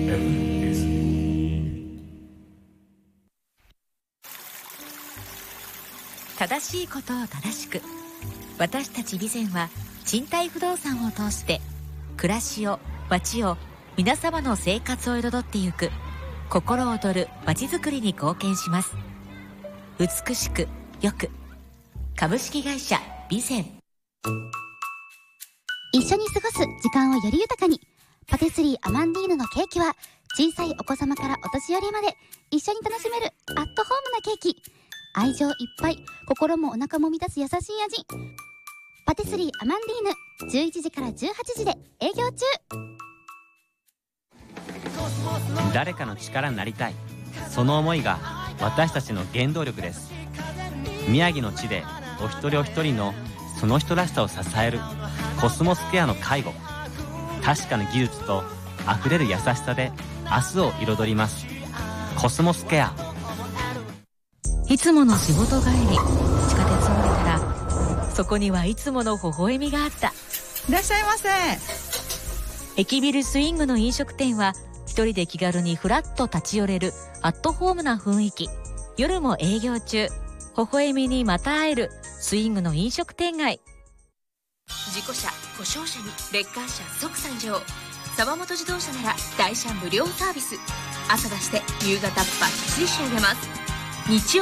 です。 正しいことを正しく、私たち備前は賃貸不動産を通して暮らしを、街を、皆様の生活を彩ってゆく心躍る街づくりに貢献します。美しくよく、株式会社備前。 一緒に過ごす時間をより豊かに、パティスリーアマンディーヌのケーキは小さいお子様からお年寄りまで一緒に楽しめるアットホームなケーキ。愛情いっぱい、心もお腹も満たす優しい味。パティスリーアマンディーヌ、11時から18時で営業中。 誰かの力になりたい、その思いが私たちの原動力です。宮城の地でお一人お一人のその人らしさを支えるコスモスケアの介護。確かな技術とあふれる優しさで明日を彩ります。コスモスケア。 いつもの仕事帰り、地下鉄を降りたら、そこにはいつもの微笑みがあった。 いらっしゃいませ。 駅ビルスイングの飲食店は、一人で気軽にフラッと立ち寄れるアットホームな雰囲気。夜も営業中。微笑みにまた会えるスイングの飲食店街。 事故車、故障車にレッカー車即参上。沢本自動車なら台車無料サービス。朝出して夕方バッチリ仕上げます。日曜